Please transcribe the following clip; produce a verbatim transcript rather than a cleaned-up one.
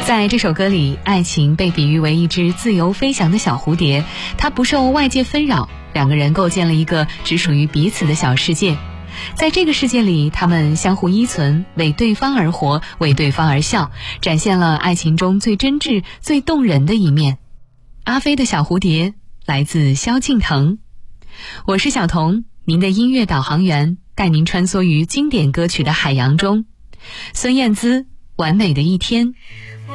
在这首歌里，爱情被比喻为一只自由飞翔的小蝴蝶，它不受外界纷扰，两个人构建了一个只属于彼此的小世界。在这个世界里，他们相互依存，为对方而活，为对方而笑，展现了爱情中最真挚、最动人的一面。阿飞的小蝴蝶来自萧敬腾，我是小童，您的音乐导航员，带您穿梭于经典歌曲的海洋中。孙燕姿，完美的一天。